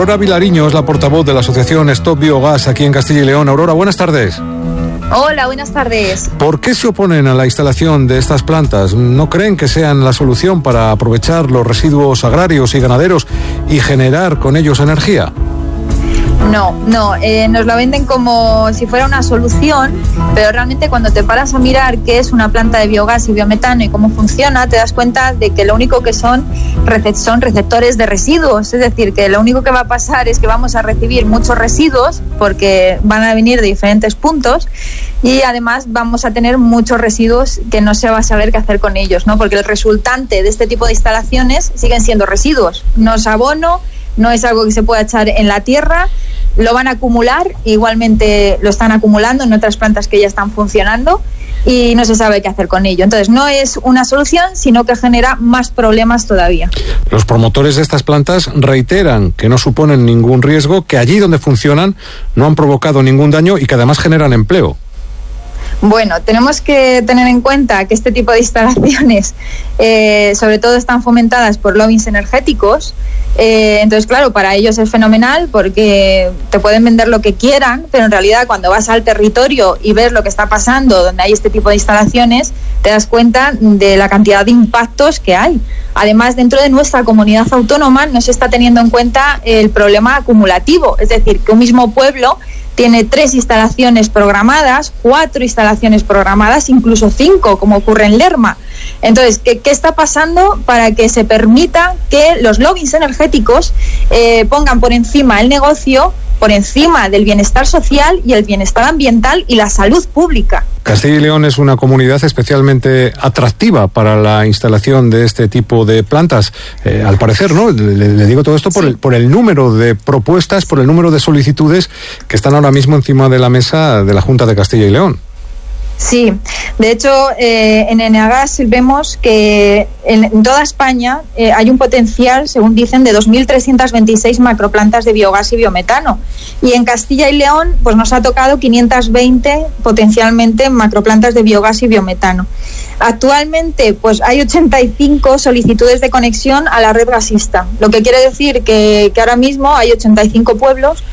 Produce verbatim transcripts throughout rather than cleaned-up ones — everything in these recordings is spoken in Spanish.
Aurora Vilariño es la portavoz de la asociación Stop Biogas aquí en Castilla y León. Aurora, buenas tardes. Hola, buenas tardes. ¿Por qué se oponen a la instalación de estas plantas? ¿No creen que sean la solución para aprovechar los residuos agrarios y ganaderos y generar con ellos energía? No, no, eh, nos lo venden como si fuera una solución, pero realmente cuando te paras a mirar qué es una planta de biogás y biometano y cómo funciona, te das cuenta de que lo único que son, son receptores de residuos, es decir, que lo único que va a pasar es que vamos a recibir muchos residuos porque van a venir de diferentes puntos y además vamos a tener muchos residuos que no se va a saber qué hacer con ellos, ¿no? Porque el resultante de este tipo de instalaciones siguen siendo residuos, no es abono, no es algo que se pueda echar en la tierra, lo van a acumular, igualmente lo están acumulando en otras plantas que ya están funcionando y no se sabe qué hacer con ello. Entonces no es una solución, sino que genera más problemas todavía. Los promotores de estas plantas reiteran que no suponen ningún riesgo, que allí donde funcionan no han provocado ningún daño y que además generan empleo. Bueno, tenemos que tener en cuenta que este tipo de instalaciones eh, sobre todo están fomentadas por lobbies energéticos, eh, entonces claro, para ellos es fenomenal porque te pueden vender lo que quieran, pero en realidad cuando vas al territorio y ves lo que está pasando donde hay este tipo de instalaciones, te das cuenta de la cantidad de impactos que hay. Además, dentro de nuestra comunidad autónoma no se está teniendo en cuenta el problema acumulativo, es decir, que un mismo pueblo tiene tres instalaciones programadas, cuatro instalaciones programadas, incluso cinco, como ocurre en Lerma. Entonces, ¿qué, qué está pasando para que se permita que los lobbies energéticos eh, pongan por encima el negocio, por encima del bienestar social y el bienestar ambiental y la salud pública? Castilla y León es una comunidad especialmente atractiva para la instalación de este tipo de plantas, eh, al parecer, ¿no? Le, le digo todo esto por, sí. el, por el número de propuestas, por el número de solicitudes que están ahora mismo encima de la mesa de la Junta de Castilla y León. Sí, de hecho eh, en Eneagas vemos que en, en toda España eh, hay un potencial, según dicen, de dos mil trescientas veintiséis macroplantas de biogás y biometano, y en Castilla y León pues nos ha tocado quinientas veinte potencialmente macroplantas de biogás y biometano. Actualmente pues hay ochenta y cinco solicitudes de conexión a la red gasista, lo que quiere decir que, que ahora mismo hay ochenta y cinco pueblos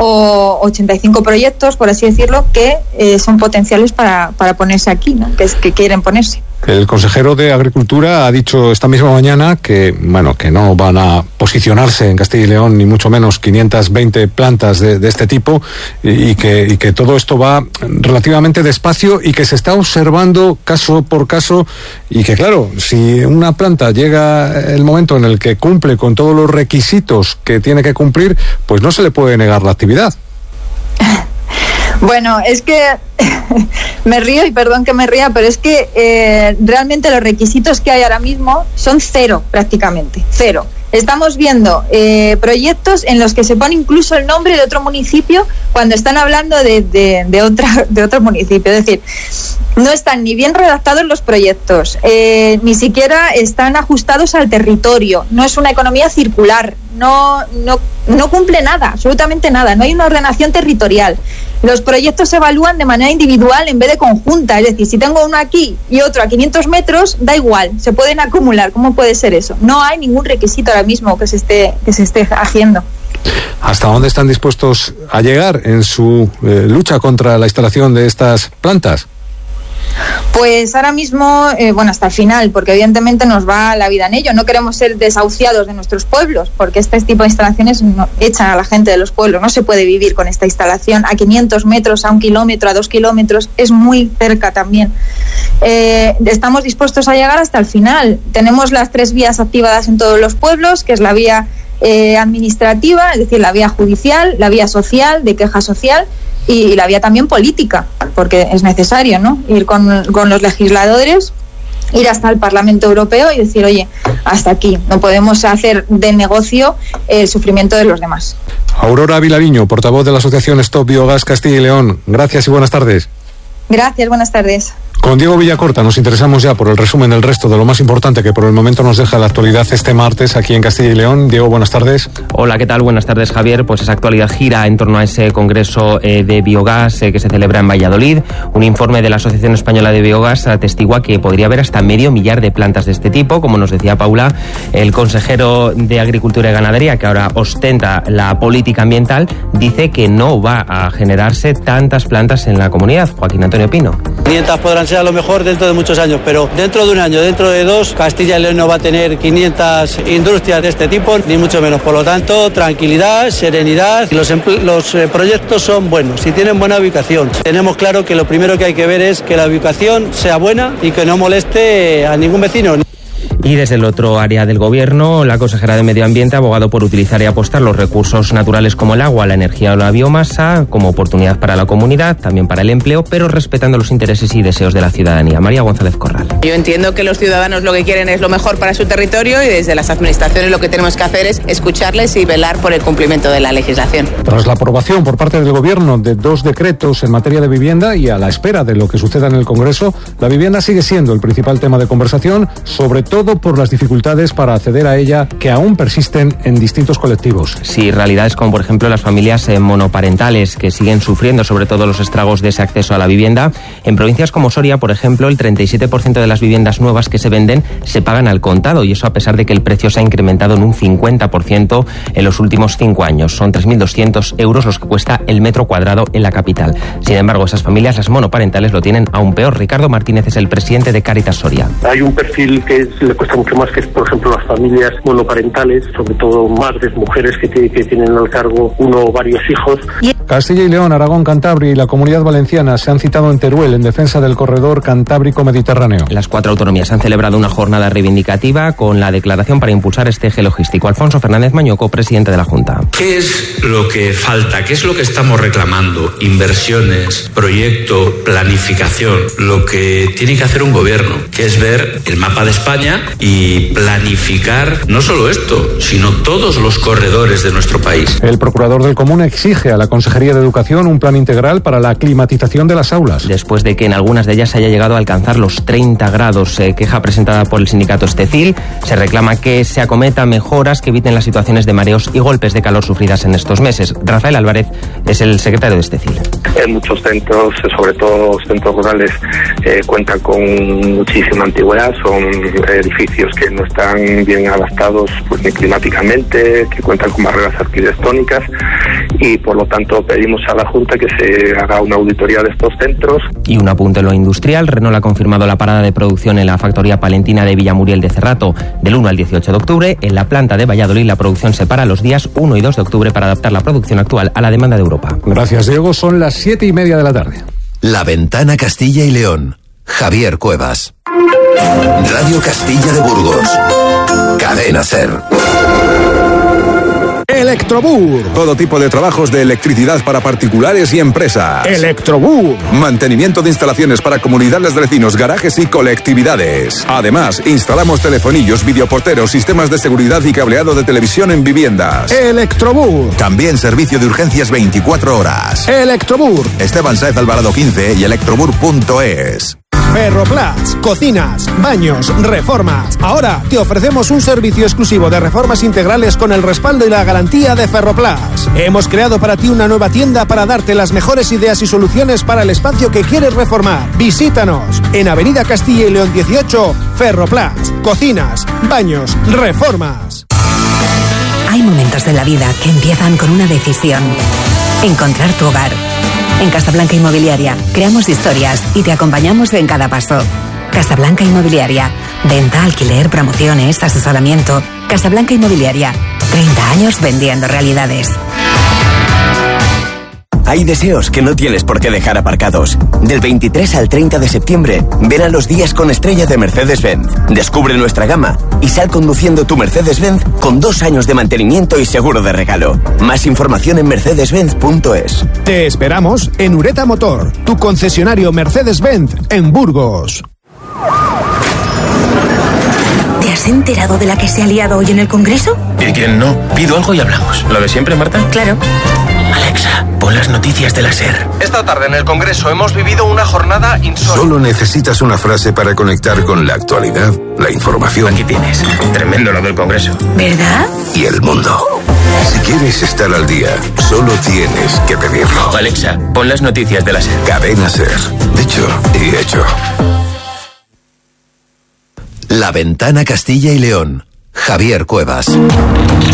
o ochenta y cinco proyectos, por así decirlo, que eh, son potenciales para, para ponerse aquí, ¿no? que, que quieren ponerse. El consejero de Agricultura ha dicho esta misma mañana que, bueno, que no van a posicionarse en Castilla y León ni mucho menos quinientas veinte plantas de, de este tipo y, y, que, y que todo esto va relativamente despacio y que se está observando caso por caso y que, claro, si una planta llega el momento en el que cumple con todos los requisitos que tiene que cumplir, pues no se le puede negar la actividad. Bueno, es que me río y perdón que me ría, pero es que eh, realmente los requisitos que hay ahora mismo son cero prácticamente, cero. Estamos viendo eh, proyectos en los que se pone incluso el nombre de otro municipio cuando están hablando de, de, de, otra, de otro municipio. Es decir, no están ni bien redactados los proyectos, eh, ni siquiera están ajustados al territorio, no es una economía circular, no, no, no cumple nada, absolutamente nada, no hay una ordenación territorial. Los proyectos se evalúan de manera individual en vez de conjunta, es decir, si tengo uno aquí y otro a quinientos metros, da igual, se pueden acumular. ¿Cómo puede ser eso? No hay ningún requisito ahora mismo que se esté, que se esté haciendo. ¿Hasta dónde están dispuestos a llegar en su eh, lucha contra la instalación de estas plantas? Pues ahora mismo, eh, bueno, hasta el final, porque evidentemente nos va la vida en ello. No queremos ser desahuciados de nuestros pueblos, porque este tipo de instalaciones no, echan a la gente de los pueblos. No se puede vivir con esta instalación a quinientos metros, a un kilómetro, a dos kilómetros. Es muy cerca también. Eh, estamos dispuestos a llegar hasta el final. Tenemos las tres vías activadas en todos los pueblos, que es la vía eh, administrativa, es decir, la vía judicial, la vía social, de queja social, y la vía también política, porque es necesario, ¿no? Ir con, con los legisladores, ir hasta el Parlamento Europeo y decir, oye, hasta aquí, no podemos hacer de negocio el sufrimiento de los demás. Aurora Vilariño, portavoz de la asociación Stop Biogas Castilla y León. Gracias y buenas tardes. Gracias, buenas tardes. Con Diego Villacorta nos interesamos ya por el resumen del resto de lo más importante que por el momento nos deja la actualidad este martes aquí en Castilla y León. Diego, buenas tardes. Hola, ¿qué tal? Buenas tardes, Javier. Pues esa actualidad gira en torno a ese congreso eh, de biogás eh, que se celebra en Valladolid. Un informe de la Asociación Española de Biogás atestigua que podría haber hasta medio millar de plantas de este tipo. Como nos decía Paula, el consejero de Agricultura y Ganadería, que ahora ostenta la política ambiental, dice que no va a generarse tantas plantas en la comunidad. Joaquín Antonio Pino. quinientas podrán ser a lo mejor dentro de muchos años, pero dentro de un año, dentro de dos, Castilla y León no va a tener quinientas industrias de este tipo, ni mucho menos. Por lo tanto, tranquilidad, serenidad. Los, los eh, proyectos son buenos y tienen buena ubicación. Tenemos claro que lo primero que hay que ver es que la ubicación sea buena y que no moleste a ningún vecino. Y desde el otro área del gobierno, la consejera de Medio Ambiente ha abogado por utilizar y apostar los recursos naturales como el agua, la energía o la biomasa como oportunidad para la comunidad, también para el empleo, pero respetando los intereses y deseos de la ciudadanía. María González Corral. Yo entiendo que los ciudadanos lo que quieren es lo mejor para su territorio y desde las administraciones lo que tenemos que hacer es escucharles y velar por el cumplimiento de la legislación. Tras la aprobación por parte del gobierno de dos decretos en materia de vivienda y a la espera de lo que suceda en el Congreso, la vivienda sigue siendo el principal tema de conversación, sobre todo por las dificultades para acceder a ella que aún persisten en distintos colectivos. Sí, realidades como por ejemplo las familias eh, monoparentales que siguen sufriendo sobre todo los estragos de ese acceso a la vivienda. En provincias como Soria, por ejemplo, el treinta y siete por ciento de las viviendas nuevas que se venden se pagan al contado, y eso a pesar de que el precio se ha incrementado en un cincuenta por ciento en los últimos cinco años. Son tres mil doscientos euros los que cuesta el metro cuadrado en la capital. Sin embargo, esas familias, las monoparentales, lo tienen aún peor. Ricardo Martínez es el presidente de Cáritas Soria. Hay un perfil que le cuesta mucho más, que es por ejemplo las familias monoparentales, sobre todo madres, mujeres que, t- que tienen al cargo uno o varios hijos. Castilla y León, Aragón, Cantabria y la Comunidad Valenciana se han citado en Teruel en defensa del corredor cantábrico-mediterráneo. Las cuatro autonomías han celebrado una jornada reivindicativa con la declaración para impulsar este eje logístico. Alfonso Fernández Mañoco, presidente de la Junta. ¿Qué es lo que falta? ¿Qué es lo que estamos reclamando? Inversiones, proyecto, planificación. Lo que tiene que hacer un gobierno, que es ver el mapa de España y planificar no solo esto, sino todos los corredores de nuestro país. El procurador del Común exige a la Consejería de Educación un plan integral para la climatización de las aulas. Después de que en algunas de ellas se haya llegado a alcanzar los treinta grados, eh, queja presentada por el sindicato Estecil, se reclama que se acometan mejoras que eviten las situaciones de mareos y golpes de calor sufridas en estos meses. Rafael Álvarez es el secretario de Estecil. En muchos centros, sobre todo centros rurales, eh, cuentan con muchísima antigüedad, son edificios que no están bien adaptados pues, ni climáticamente, que cuentan con barreras arquitectónicas, y por lo tanto pedimos a la Junta que se haga una auditoría de estos centros. Y un apunte en lo industrial, Renault ha confirmado la parada de producción en la factoría palentina de Villamuriel de Cerrato del uno al dieciocho de octubre. En la planta de Valladolid la producción se para los días uno y dos de octubre para adaptar la producción actual a la demanda de Europa. Gracias, Diego. Son las siete y media de la tarde. La Ventana Castilla y León. Javier Cuevas. Radio Castilla de Burgos. Cadena SER. Electrobur. Todo tipo de trabajos de electricidad para particulares y empresas. Electrobur. Mantenimiento de instalaciones para comunidades de vecinos, garajes y colectividades. Además, instalamos telefonillos, videoporteros, sistemas de seguridad y cableado de televisión en viviendas. Electrobur. También servicio de urgencias veinticuatro horas. Electrobur. Esteban Sáez Alvarado quince y electrobur punto es. Ferroplast, cocinas, baños, reformas. Ahora te ofrecemos un servicio exclusivo de reformas integrales con el respaldo y la garantía de Ferroplast. Hemos creado para ti una nueva tienda para darte las mejores ideas y soluciones para el espacio que quieres reformar. Visítanos en Avenida Castilla y León dieciocho, Ferroplast, cocinas, baños, reformas. Hay momentos de la vida que empiezan con una decisión: encontrar tu hogar. En Casablanca Inmobiliaria creamos historias y te acompañamos en cada paso. Casablanca Inmobiliaria. Venta, alquiler, promociones, asesoramiento. Casablanca Inmobiliaria. treinta años vendiendo realidades. Hay deseos que no tienes por qué dejar aparcados. Del veintitrés al treinta de septiembre, ven a los días con estrella de Mercedes-Benz. Descubre nuestra gama y sal conduciendo tu Mercedes-Benz con dos años de mantenimiento y seguro de regalo. Más información en mercedes benz punto es. Te esperamos en Ureta Motor, tu concesionario Mercedes-Benz en Burgos. ¿Te has enterado de la que se ha liado hoy en el Congreso? ¿Y quién no? Pido algo y hablamos. ¿Lo de siempre, Marta? Claro. Alexa, pon las noticias de la SER. Esta tarde en el Congreso hemos vivido una jornada insólita. Solo necesitas una frase para conectar con la actualidad, la información. Aquí tienes. Tremendo lo del Congreso. ¿Verdad? Y el mundo. Si quieres estar al día, solo tienes que pedirlo. Alexa, pon las noticias de la SER. Cadena SER. Dicho y hecho. La Ventana Castilla y León. Javier Cuevas.